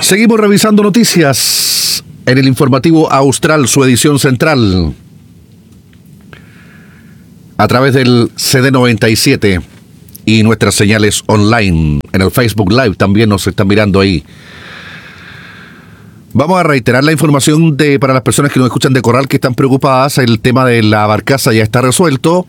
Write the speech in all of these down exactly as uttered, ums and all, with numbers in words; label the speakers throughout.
Speaker 1: Seguimos revisando noticias en el informativo Austral, su edición central, a través del C D noventa y siete y nuestras señales online. En el Facebook Live también nos están mirando ahí. Vamos a reiterar la información de para las personas que nos escuchan de Corral, que están preocupadas. El tema de la barcaza ya está resuelto.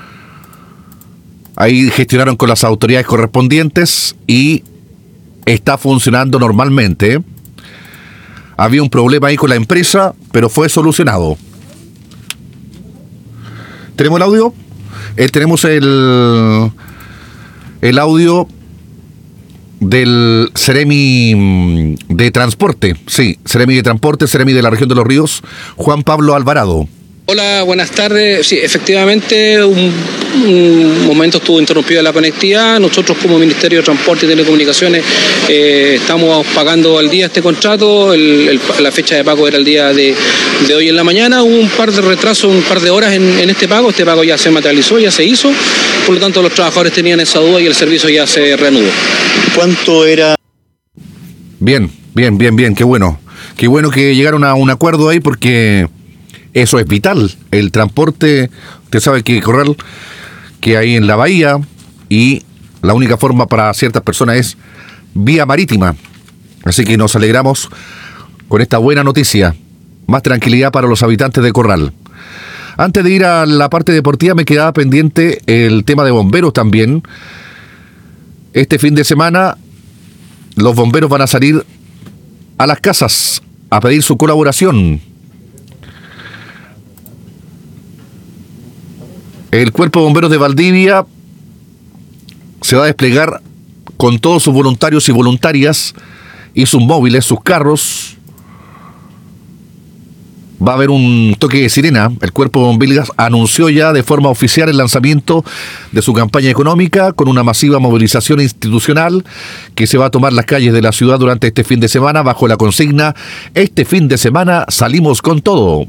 Speaker 1: Ahí gestionaron con las autoridades correspondientes y está funcionando normalmente. Había un problema ahí con la empresa, pero fue solucionado. ¿Tenemos el audio? Eh, tenemos el, el audio del Ceremi de Transporte. Sí, Ceremi de Transporte, Ceremi de la región de los Ríos, Juan Pablo Alvarado.
Speaker 2: Hola, buenas tardes. Sí, efectivamente, un, un momento estuvo interrumpida la conectividad. Nosotros como Ministerio de Transporte y Telecomunicaciones eh, estamos pagando al día este contrato. El, el, la fecha de pago era el día de, de hoy en la mañana. Hubo un par de retrasos, un par de horas en, en este pago. Este pago ya se materializó, ya se hizo. Por lo tanto, los trabajadores tenían esa duda y el servicio ya se reanudó.
Speaker 3: ¿Cuánto era?
Speaker 1: Bien, bien, bien, bien. Qué bueno. Qué bueno que llegaron a un acuerdo ahí, porque eso es vital. El transporte, usted sabe que Corral, que hay en la bahía, y la única forma para ciertas personas es vía marítima. Así que nos alegramos con esta buena noticia. Más tranquilidad para los habitantes de Corral. Antes de ir a la parte deportiva, me quedaba pendiente el tema de bomberos también. Este fin de semana los bomberos van a salir a las casas a pedir su colaboración. El Cuerpo de Bomberos de Valdivia se va a desplegar con todos sus voluntarios y voluntarias y sus móviles, sus carros. Va a haber un toque de sirena. El Cuerpo de Bomberos anunció ya de forma oficial el lanzamiento de su campaña económica con una masiva movilización institucional que se va a tomar las calles de la ciudad durante este fin de semana bajo la consigna: este fin de semana salimos con todo.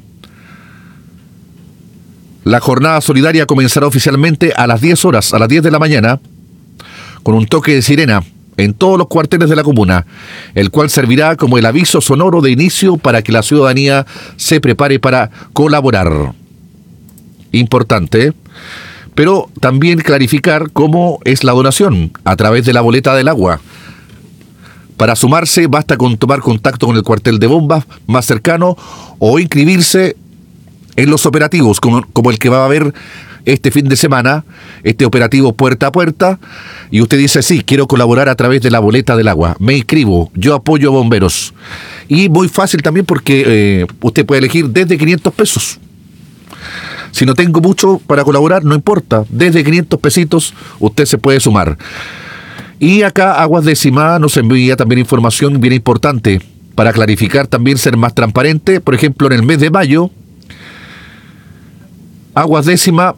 Speaker 1: La jornada solidaria comenzará oficialmente a las diez horas, a las diez de la mañana, con un toque de sirena en todos los cuarteles de la comuna, el cual servirá como el aviso sonoro de inicio para que la ciudadanía se prepare para colaborar. Importante, pero también clarificar cómo es la donación a través de la boleta del agua. Para sumarse basta con tomar contacto con el cuartel de bombas más cercano o inscribirse en los operativos, como, como el que va a haber este fin de semana, este operativo puerta a puerta, y usted dice: sí, quiero colaborar a través de la boleta del agua, me inscribo, yo apoyo a bomberos. Y muy fácil también, porque eh, usted puede elegir desde quinientos pesos. Si no tengo mucho para colaborar, no importa, desde quinientos pesitos usted se puede sumar. Y acá Aguas Décima nos envía también información bien importante para clarificar, también ser más transparente. Por ejemplo, en el mes de mayo, Aguas Décima,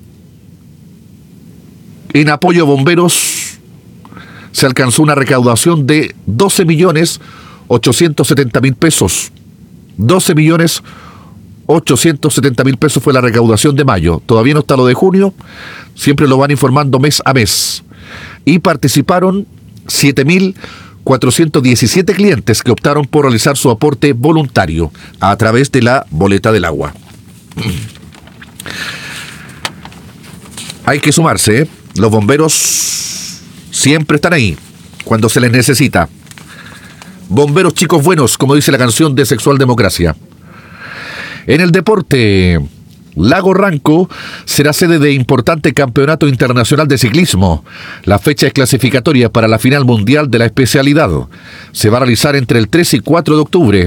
Speaker 1: en apoyo a bomberos, se alcanzó una recaudación de doce millones ochocientos setenta mil pesos. doce millones ochocientos setenta mil pesos fue la recaudación de mayo. Todavía no está lo de junio, siempre lo van informando mes a mes. Y participaron siete mil cuatrocientos diecisiete clientes que optaron por realizar su aporte voluntario a través de la boleta del agua. Hay que sumarse, ¿eh? Los bomberos siempre están ahí cuando se les necesita. Bomberos chicos buenos, como dice la canción de Sexual Democracia. En el deporte, Lago Ranco será sede de importante campeonato internacional de ciclismo. La fecha es clasificatoria para la final mundial de la especialidad. Se va a realizar entre el tres y cuatro de octubre.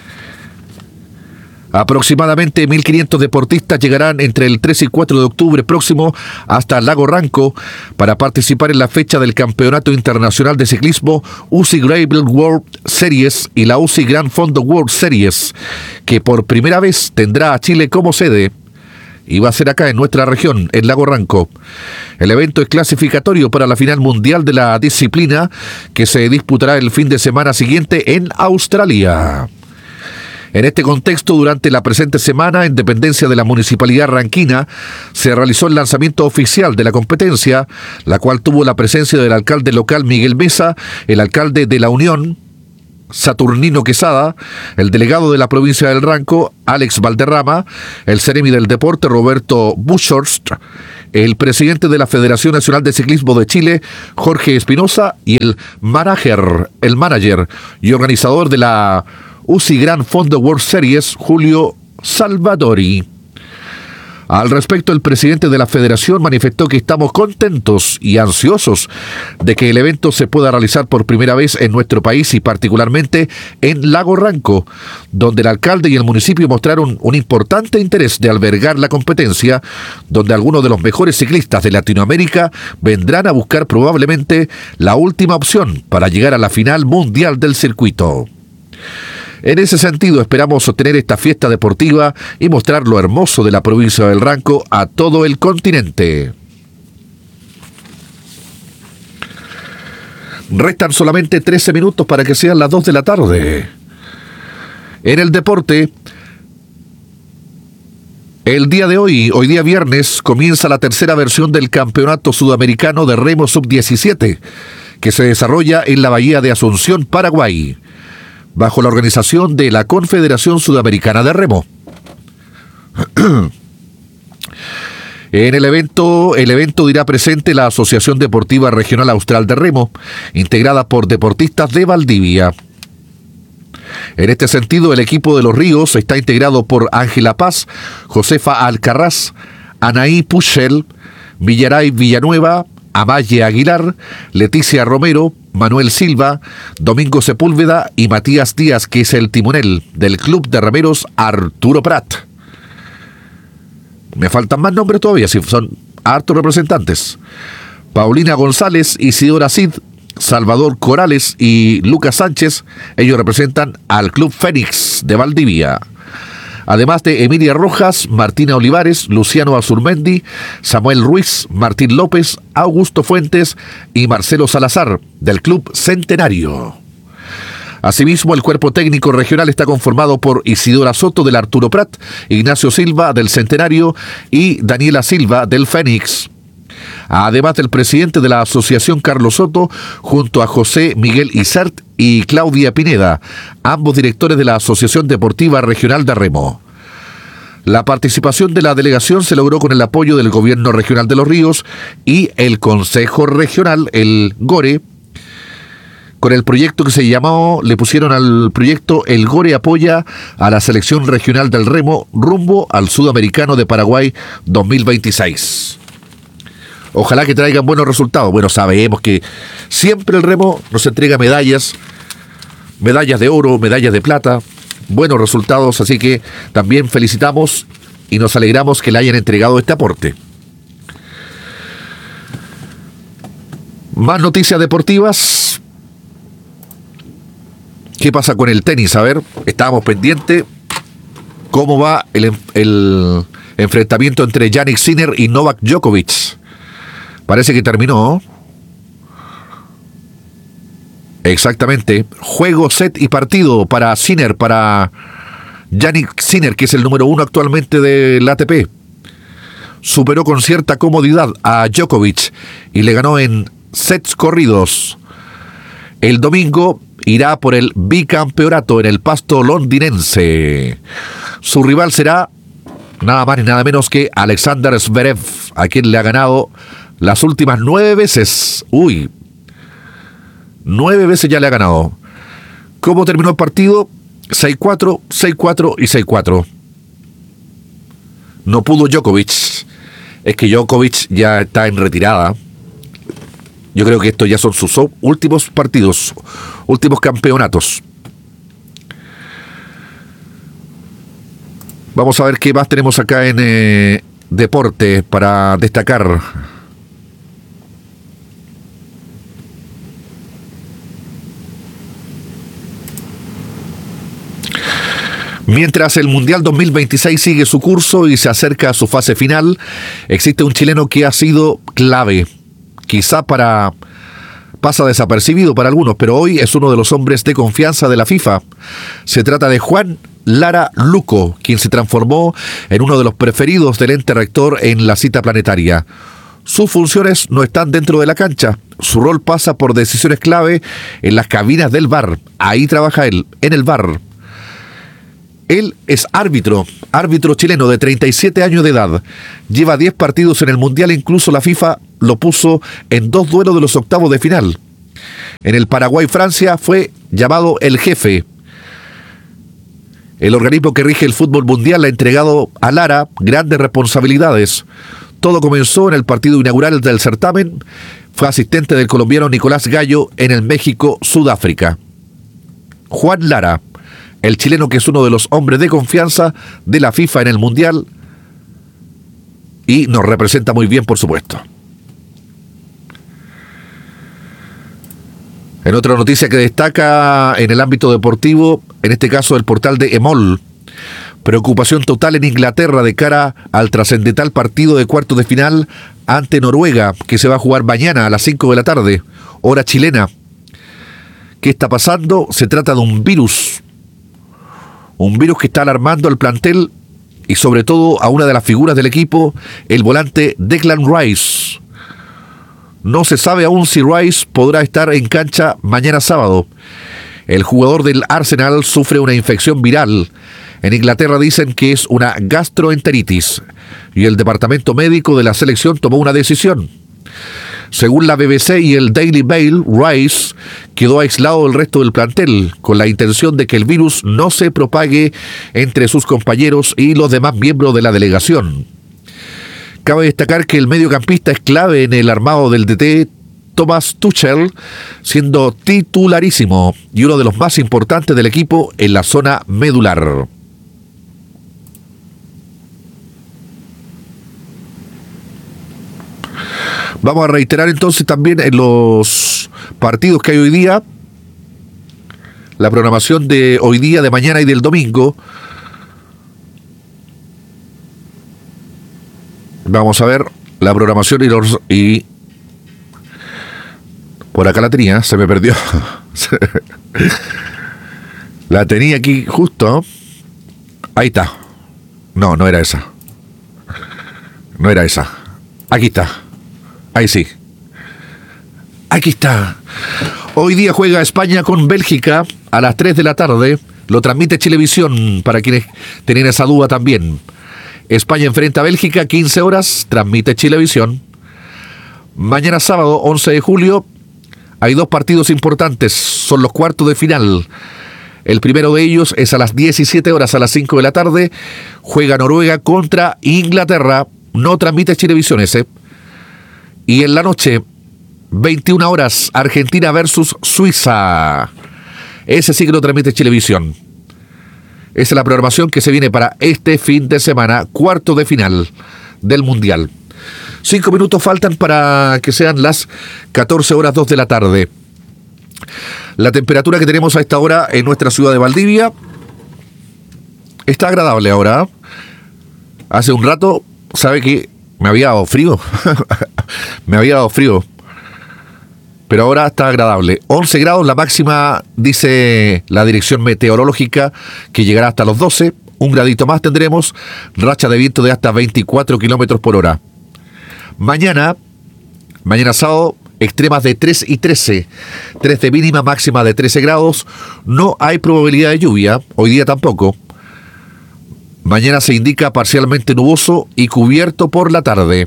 Speaker 1: Aproximadamente mil quinientos deportistas llegarán entre el tres y cuatro de octubre próximo hasta Lago Ranco para participar en la fecha del Campeonato Internacional de Ciclismo U C I Gravel World Series y la U C I Gran Fondo World Series, que por primera vez tendrá a Chile como sede y va a ser acá en nuestra región, en Lago Ranco. El evento es clasificatorio para la final mundial de la disciplina, que se disputará el fin de semana siguiente en Australia. En este contexto, durante la presente semana, en dependencia de la Municipalidad Ranquina, se realizó el lanzamiento oficial de la competencia, la cual tuvo la presencia del alcalde local Miguel Mesa, el alcalde de La Unión, Saturnino Quesada, el delegado de la provincia del Ranco, Alex Valderrama, el seremi del deporte, Roberto Buschhorst, el presidente de la Federación Nacional de Ciclismo de Chile, Jorge Espinosa, y el manager, el manager y organizador de la U C I Grand Fondo World Series, Julio Salvadori. Al respecto, el presidente de la federación manifestó que estamos contentos y ansiosos de que el evento se pueda realizar por primera vez en nuestro país y particularmente en Lago Ranco, donde el alcalde y el municipio mostraron un importante interés de albergar la competencia, donde algunos de los mejores ciclistas de Latinoamérica vendrán a buscar probablemente la última opción para llegar a la final mundial del circuito. En ese sentido, esperamos sostener esta fiesta deportiva y mostrar lo hermoso de la provincia del Ranco a todo el continente. Restan solamente trece minutos para que sean las dos de la tarde. En el deporte, el día de hoy, hoy día viernes, comienza la tercera versión del Campeonato Sudamericano de Remo sub diecisiete, que se desarrolla en la Bahía de Asunción, Paraguay, bajo la organización de la Confederación Sudamericana de Remo. En el evento, el evento dirá presente la Asociación Deportiva Regional Austral de Remo, integrada por deportistas de Valdivia. En este sentido, el equipo de Los Ríos está integrado por Ángela Paz, Josefa Alcarraz, Anaí Puchel, Villaray Villanueva, Amaye Aguilar, Leticia Romero, Manuel Silva, Domingo Sepúlveda y Matías Díaz, que es el timonel del Club de Remeros Arturo Prat. Me faltan más nombres todavía, si son hartos representantes. Paulina González, Isidora Cid, Salvador Corales y Lucas Sánchez, ellos representan al Club Fénix de Valdivia. Además de Emilia Rojas, Martina Olivares, Luciano Azurmendi, Samuel Ruiz, Martín López, Augusto Fuentes y Marcelo Salazar, del Club Centenario. Asimismo, el cuerpo técnico regional está conformado por Isidora Soto del Arturo Prat, Ignacio Silva del Centenario y Daniela Silva del Fénix. Además del presidente de la asociación, Carlos Soto, junto a José Miguel Isart y Claudia Pineda, ambos directores de la Asociación Deportiva Regional de Remo. La participación de la delegación se logró con el apoyo del Gobierno Regional de Los Ríos y el Consejo Regional, el GORE, con el proyecto que se llamó, le pusieron al proyecto El GORE apoya a la selección regional del remo rumbo al Sudamericano de Paraguay dos mil veintiséis. Ojalá que traigan buenos resultados. Bueno, sabemos que siempre el remo nos entrega medallas, medallas de oro, medallas de plata, buenos resultados, así que también felicitamos y nos alegramos que le hayan entregado este aporte. Más noticias deportivas. ¿Qué pasa con el tenis? A ver, estábamos pendientes. ¿Cómo va el, el enfrentamiento entre Jannik Sinner y Novak Djokovic? Parece que terminó. Exactamente. Juego, set y partido para Sinner, para Jannik Sinner, que es el número uno actualmente del A T P. Superó con cierta comodidad a Djokovic y le ganó en sets corridos. El domingo irá por el bicampeonato en el pasto londinense. Su rival será nada más ni nada menos que Alexander Zverev, a quien le ha ganado las últimas nueve veces. Uy, nueve veces ya le ha ganado. ¿Cómo terminó el partido? seis cuatro, seis cuatro y seis cuatro. No pudo Djokovic. Es que Djokovic ya está en retirada. Yo creo que estos ya son sus últimos partidos, últimos campeonatos. Vamos a ver qué más tenemos acá en eh, deporte para destacar. Mientras el Mundial dos mil veintiséis sigue su curso y se acerca a su fase final, existe un chileno que ha sido clave. Quizá para pasa desapercibido para algunos, pero hoy es uno de los hombres de confianza de la FIFA. Se trata de Juan Lara Luco, quien se transformó en uno de los preferidos del ente rector en la cita planetaria. Sus funciones no están dentro de la cancha. Su rol pasa por decisiones clave en las cabinas del V A R. Ahí trabaja él, en el V A R. Él es árbitro, árbitro chileno de treinta y siete años de edad. Lleva diez partidos en el Mundial, incluso la FIFA lo puso en dos duelos de los octavos de final. En el Paraguay-Francia fue llamado el jefe. El organismo que rige el fútbol mundial le ha entregado a Lara grandes responsabilidades. Todo comenzó en el partido inaugural del certamen. Fue asistente del colombiano Nicolás Gallo en el México-Sudáfrica. Juan Lara, el chileno que es uno de los hombres de confianza de la FIFA en el Mundial y nos representa muy bien, por supuesto. En otra noticia que destaca en el ámbito deportivo, en este caso el portal de Emol, preocupación total en Inglaterra de cara al trascendental partido de cuartos de final ante Noruega, que se va a jugar mañana a las cinco de la tarde, hora chilena. ¿Qué está pasando? Se trata de un virus. Un virus que está alarmando al plantel y sobre todo a una de las figuras del equipo, el volante Declan Rice. No se sabe aún si Rice podrá estar en cancha mañana sábado. El jugador del Arsenal sufre una infección viral. En Inglaterra dicen que es una gastroenteritis y el departamento médico de la selección tomó una decisión. Según la B B C y el Daily Mail, Rice quedó aislado del resto del plantel con la intención de que el virus no se propague entre sus compañeros y los demás miembros de la delegación. Cabe destacar que el mediocampista es clave en el armado del D T Thomas Tuchel, siendo titularísimo y uno de los más importantes del equipo en la zona medular. Vamos a reiterar entonces también en los partidos que hay hoy día, la programación de hoy día, de mañana y del domingo. Vamos a ver la programación y los... Y por acá la tenía, se me perdió. La tenía aquí justo. Ahí está. No, no era esa. No era esa. Aquí está. Ahí sí. Aquí está. Hoy día juega España con Bélgica a las tres de la tarde. Lo transmite Chilevisión para quienes tenían esa duda también. España enfrenta a Bélgica, quince horas, transmite Chilevisión. Mañana sábado, once de julio, hay dos partidos importantes, son los cuartos de final. El primero de ellos es a las diecisiete horas, a las cinco de la tarde. Juega Noruega contra Inglaterra, no transmite Chilevisión ese. Y en la noche, veintiuna horas, Argentina versus Suiza. Ese sí que lo transmite Chilevisión. Esa es la programación que se viene para este fin de semana, cuarto de final del Mundial. Cinco minutos faltan para que sean las catorce horas dos de la tarde. La temperatura que tenemos a esta hora en nuestra ciudad de Valdivia está agradable ahora. Hace un rato, ¿sabe qué? Me había dado frío. Me había dado frío. Pero ahora está agradable. once grados, la máxima, dice la dirección meteorológica, que llegará hasta los doce. Un gradito más tendremos. Racha de viento de hasta veinticuatro kilómetros por hora. Mañana, mañana sábado, extremas de tres y trece. tres de mínima, máxima de trece grados. No hay probabilidad de lluvia. Hoy día tampoco. Mañana se indica parcialmente nuboso y cubierto por la tarde.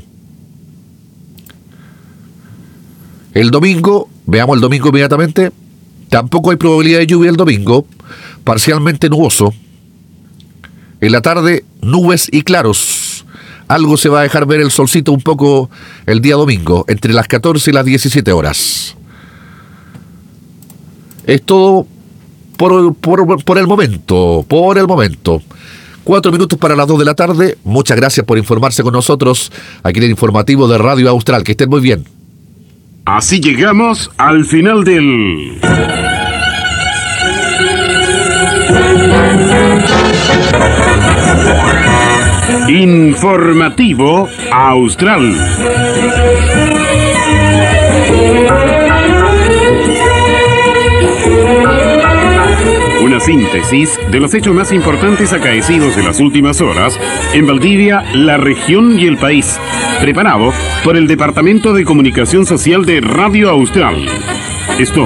Speaker 1: El domingo, veamos el domingo inmediatamente, tampoco hay probabilidad de lluvia el domingo, parcialmente nuboso. En la tarde, nubes y claros. Algo se va a dejar ver el solcito un poco el día domingo, entre las catorce y las diecisiete horas. Es todo por, por, por el momento, por el momento. Cuatro minutos para las dos de la tarde. Muchas gracias por informarse con nosotros aquí en el informativo de Radio Austral. Que estén muy bien.
Speaker 4: Así llegamos al final del Informativo Austral. Una cinta síntesis de los hechos más importantes acaecidos en las últimas horas en Valdivia, la región y el país, preparado por el Departamento de Comunicación Social de Radio Austral. Esto